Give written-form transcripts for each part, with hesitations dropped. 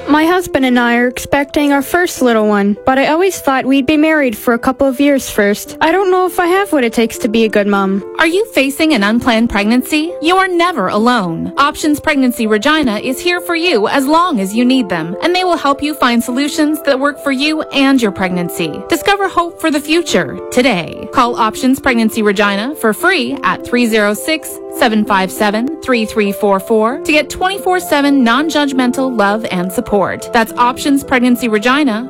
My husband and I are expecting our first little one, but I always thought we'd be married for a couple of years first. I don't know if I have what it takes to be a good mom. Are you facing an unplanned pregnancy? You are never alone. Options Pregnancy Regina is here for you as long as you need them, and they will help you find solutions that work for you and your pregnancy. Discover hope for the future today. Call Options Pregnancy Regina for free at 306-757-3344 to get 24/7 non-judgmental love and support. That's Options Pregnancy Regina,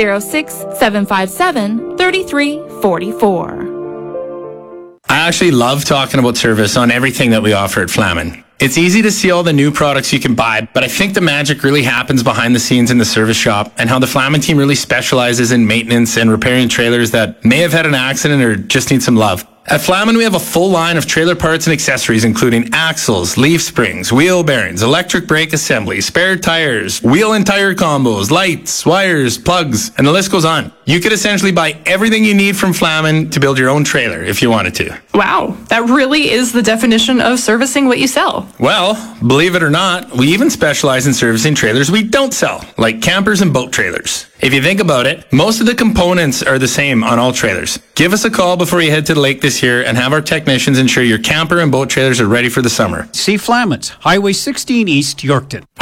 306-757-3344. I actually love talking about service on everything that we offer at Flamin. It's easy to see all the new products you can buy, but I think the magic really happens behind the scenes in the service shop and how the Flamin team really specializes in maintenance and repairing trailers that may have had an accident or just need some love. At Flamin, we have a full line of trailer parts and accessories, including axles, leaf springs, wheel bearings, electric brake assemblies, spare tires, wheel and tire combos, lights, wires, plugs, and the list goes on. You could essentially buy everything you need from Flamin to build your own trailer if you wanted to. Wow, that really is the definition of servicing what you sell. Well, believe it or not, we even specialize in servicing trailers we don't sell, like campers and boat trailers. If you think about it, most of the components are the same on all trailers. Give us a call before you head to the lake this year and have our technicians ensure your camper and boat trailers are ready for the summer. See Flamin's, Highway 16 East, Yorkton.